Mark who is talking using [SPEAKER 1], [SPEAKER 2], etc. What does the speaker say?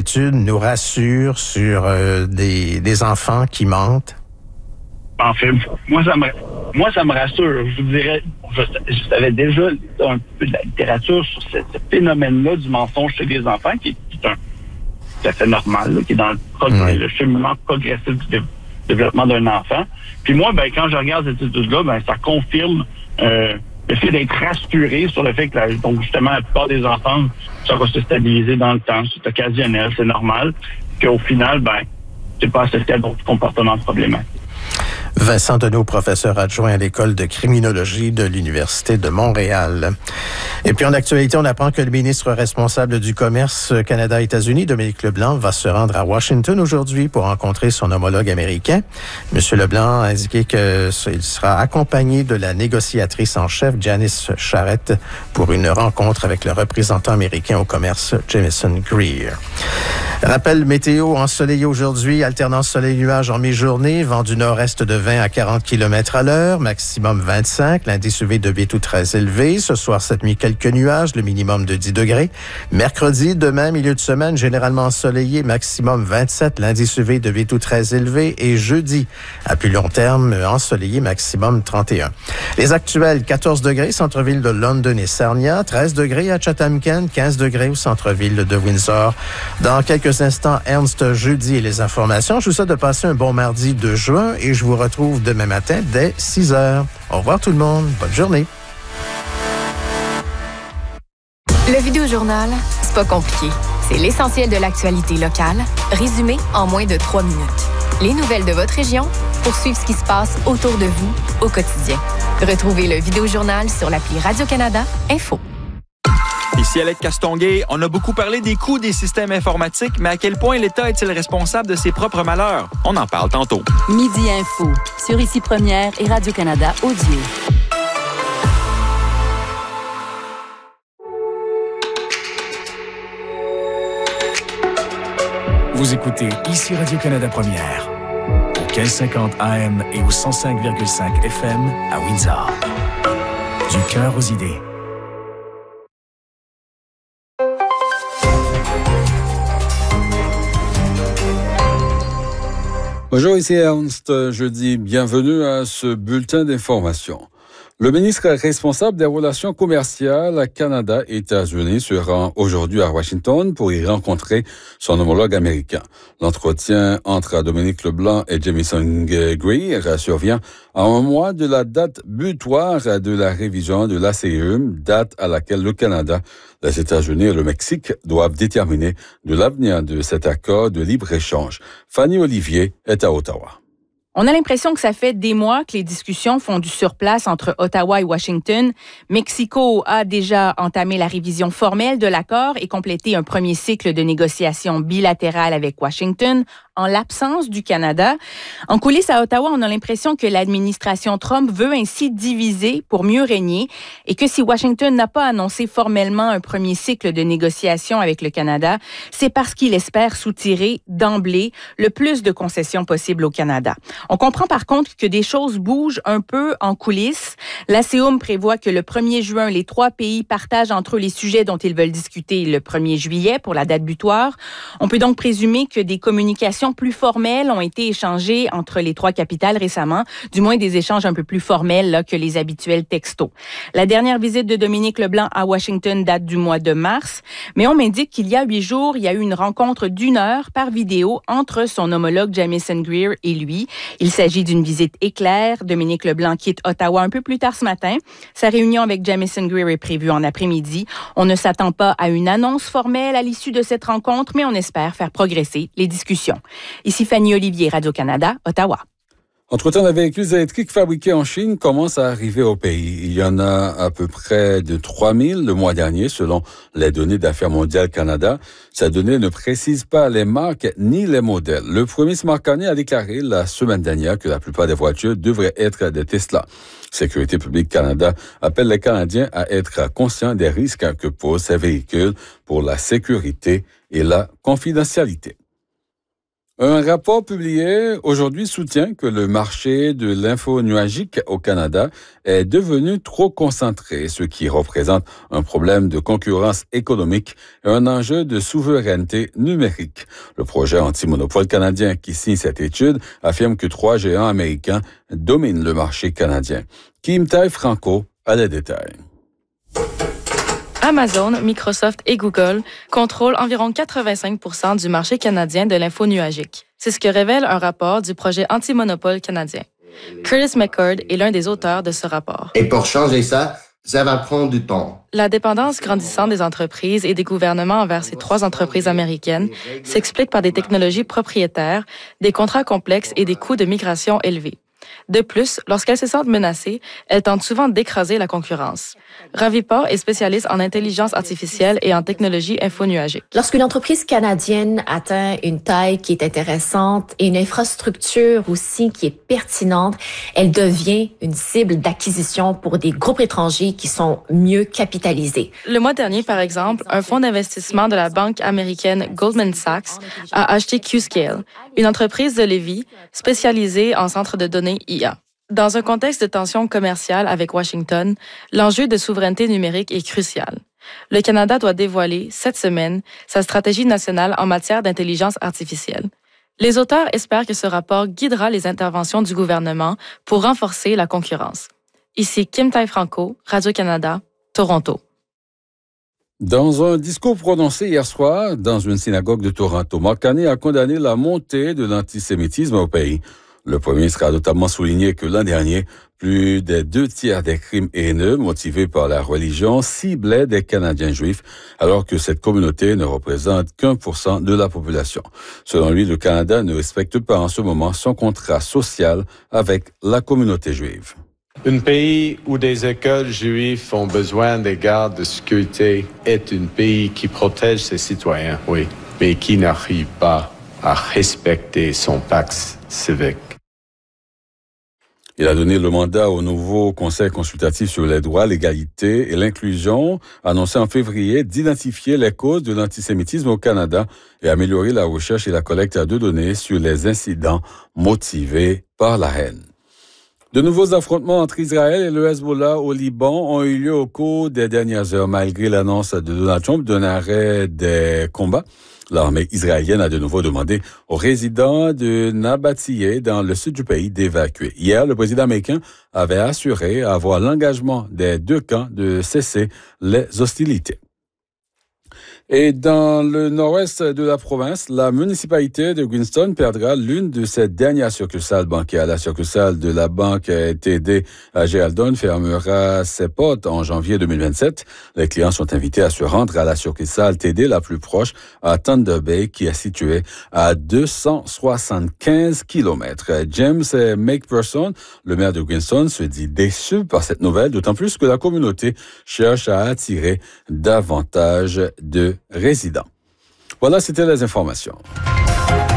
[SPEAKER 1] études nous rassurent sur des enfants qui mentent?
[SPEAKER 2] En fait, moi, ça me rassure. Je vous dirais, je savais déjà un peu de la littérature sur ce phénomène-là du mensonge chez les enfants, qui est tout à fait normal, là, qui est dans le cheminement progressif du développement d'un enfant. Puis moi, quand je regarde cette étude-là, ça confirme le fait d'être rassuré sur le fait que, donc justement, la plupart des enfants, ça va se stabiliser dans le temps, c'est occasionnel, c'est normal, qu'au final, c'est pas associé à d'autres comportements problématiques.
[SPEAKER 1] Vincent Deneau, professeur adjoint à l'École de criminologie de l'Université de Montréal. Et puis en actualité, on apprend que le ministre responsable du commerce Canada-États-Unis, Dominique Leblanc, va se rendre à Washington aujourd'hui pour rencontrer son homologue américain. Monsieur Leblanc a indiqué qu'il sera accompagné de la négociatrice en chef, Janice Charette, pour une rencontre avec le représentant américain au commerce, Jamieson Greer. Rappel météo ensoleillé aujourd'hui, alternance soleil-nuage en mi-journée, vent du nord-est de 20 à 40 km à l'heure, maximum 25, l'indice UV de Bétou très élevé. Ce soir, cette nuit, quelques nuages, le minimum de 10 degrés. Mercredi, demain, milieu de semaine, généralement ensoleillé, maximum 27, l'indice UV de Bétou très élevé. Et jeudi, à plus long terme, ensoleillé, maximum 31. Les actuels, 14 degrés, centre-ville de London et Sarnia, 13 degrés à Chatham-Kent, 15 degrés au centre-ville de Windsor. Dans quelques instants, Ernst jeudi et les informations. Je vous souhaite de passer un bon mardi 2 juin et je vous retrouve demain matin dès 6 heures. Au revoir tout le monde. Bonne journée.
[SPEAKER 3] Le Vidéojournal, c'est pas compliqué. C'est l'essentiel de l'actualité locale, résumé en moins de 3 minutes. Les nouvelles de votre région pour suivre ce qui se passe autour de vous au quotidien. Retrouvez le Vidéojournal sur l'appli Radio-Canada Info.
[SPEAKER 4] Ici Alec Castonguay, on a beaucoup parlé des coûts des systèmes informatiques, mais à quel point l'État est-il responsable de ses propres malheurs? On en parle tantôt.
[SPEAKER 5] Midi Info, sur Ici Première et Radio-Canada Audio.
[SPEAKER 6] Vous écoutez Ici Radio-Canada Première, au 1550 AM et au 105,5 FM à Windsor. Du cœur aux idées.
[SPEAKER 7] Bonjour, ici Ernst. Je dis bienvenue à ce bulletin d'information. Le ministre responsable des relations commerciales Canada-États-Unis se rend aujourd'hui à Washington pour y rencontrer son homologue américain. L'entretien entre Dominique Leblanc et Jamieson Greer survient à un mois de la date butoir de la révision de l'ACEUM, date à laquelle le Canada, les États-Unis et le Mexique doivent déterminer de l'avenir de cet accord de libre-échange. Fanny Olivier est à Ottawa.
[SPEAKER 8] On a l'impression que ça fait des mois que les discussions font du surplace entre Ottawa et Washington. Mexico a déjà entamé la révision formelle de l'accord et complété un premier cycle de négociations bilatérales avec Washington en l'absence du Canada. En coulisses à Ottawa, on a l'impression que l'administration Trump veut ainsi diviser pour mieux régner et que si Washington n'a pas annoncé formellement un premier cycle de négociations avec le Canada, c'est parce qu'il espère soutirer d'emblée le plus de concessions possibles au Canada. On comprend par contre que des choses bougent un peu en coulisses. L'ACEUM prévoit que le 1er juin, les 3 pays partagent entre eux les sujets dont ils veulent discuter le 1er juillet pour la date butoir. On peut donc présumer que des communications plus formelles ont été échangées entre les 3 capitales récemment, du moins des échanges un peu plus formels là, que les habituels textos. La dernière visite de Dominique Leblanc à Washington date du mois de mars, mais on m'indique qu'il y a 8 jours, il y a eu une rencontre d'1 heure par vidéo entre son homologue Jamieson Greer et lui. Il s'agit d'une visite éclair. Dominique Leblanc quitte Ottawa un peu plus tard ce matin. Sa réunion avec Jamieson Greer est prévue en après-midi. On ne s'attend pas à une annonce formelle à l'issue de cette rencontre, mais on espère faire progresser les discussions. Ici Fanny Olivier, Radio-Canada, Ottawa.
[SPEAKER 7] Entre-temps, les véhicules électriques fabriqués en Chine commencent à arriver au pays. Il y en a à peu près de 3000 le mois dernier, selon les données d'Affaires mondiales Canada. Ces données ne précisent pas les marques ni les modèles. Le premier Smart Carnet a déclaré la semaine dernière que la plupart des voitures devraient être des Tesla. Sécurité publique Canada appelle les Canadiens à être conscients des risques que posent ces véhicules pour la sécurité et la confidentialité. Un rapport publié aujourd'hui soutient que le marché de l'info nuagique au Canada est devenu trop concentré, ce qui représente un problème de concurrence économique et un enjeu de souveraineté numérique. Le projet anti-monopole canadien qui signe cette étude affirme que 3 géants américains dominent le marché canadien. Kim Tai-Franco a les détails.
[SPEAKER 9] Amazon, Microsoft et Google contrôlent environ 85% du marché canadien de l'info nuagique. C'est ce que révèle un rapport du projet anti-monopole canadien. Curtis McCord est l'un des auteurs de ce rapport.
[SPEAKER 10] Et pour changer ça va prendre du temps.
[SPEAKER 9] La dépendance grandissante des entreprises et des gouvernements envers ces 3 entreprises américaines s'explique par des technologies propriétaires, des contrats complexes et des coûts de migration élevés. De plus, lorsqu'elles se sentent menacées, elles tentent souvent d'écraser la concurrence. Raviport est spécialiste en intelligence artificielle et en technologie infonuagique.
[SPEAKER 11] Lorsqu'une entreprise canadienne atteint une taille qui est intéressante et une infrastructure aussi qui est pertinente, elle devient une cible d'acquisition pour des groupes étrangers qui sont mieux capitalisés.
[SPEAKER 9] Le mois dernier, par exemple, un fonds d'investissement de la banque américaine Goldman Sachs a acheté Qscale, une entreprise de Lévis spécialisée en centres de données IA. Dans un contexte de tension commerciale avec Washington, l'enjeu de souveraineté numérique est crucial. Le Canada doit dévoiler, cette semaine, sa stratégie nationale en matière d'intelligence artificielle. Les auteurs espèrent que ce rapport guidera les interventions du gouvernement pour renforcer la concurrence. Ici Kim Tai-Franco, Radio-Canada, Toronto.
[SPEAKER 7] Dans un discours prononcé hier soir dans une synagogue de Toronto, Mark Carney a condamné la montée de l'antisémitisme au pays. Le premier ministre a notamment souligné que l'an dernier, plus des 2/3 des crimes haineux motivés par la religion ciblaient des Canadiens juifs, alors que cette communauté ne représente qu'1% de la population. Selon lui, le Canada ne respecte pas en ce moment son contrat social avec la communauté juive.
[SPEAKER 12] Un pays où des écoles juives ont besoin des gardes de sécurité est un pays qui protège ses citoyens, oui, mais qui n'arrive pas à respecter son pacte civique.
[SPEAKER 7] Il a donné le mandat au nouveau Conseil consultatif sur les droits, l'égalité et l'inclusion, annoncé en février, d'identifier les causes de l'antisémitisme au Canada et améliorer la recherche et la collecte de données sur les incidents motivés par la haine. De nouveaux affrontements entre Israël et le Hezbollah au Liban ont eu lieu au cours des dernières heures, malgré l'annonce de Donald Trump d'un arrêt des combats. L'armée israélienne a de nouveau demandé aux résidents de Nabatiyeh, dans le sud du pays, d'évacuer. Hier, le président américain avait assuré avoir l'engagement des 2 camps de cesser les hostilités. Et dans le nord-ouest de la province, la municipalité de Queenstown perdra l'une de ses dernières succursales bancaires. La succursale de la banque TD à Geraldton fermera ses portes en janvier 2027. Les clients sont invités à se rendre à la succursale TD la plus proche à Thunder Bay, qui est située à 275 km. James McPherson, le maire de Queenstown, se dit déçu par cette nouvelle, d'autant plus que la communauté cherche à attirer davantage de résidents. Voilà, c'était les informations.